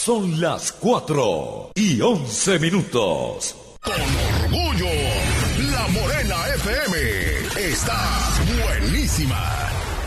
Son las 4:11. Con orgullo, La Morena FM está buenísima.